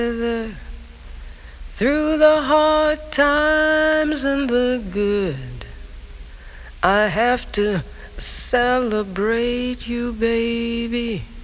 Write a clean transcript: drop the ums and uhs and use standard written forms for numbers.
through the hard times and the good. I have to celebrate you, baby.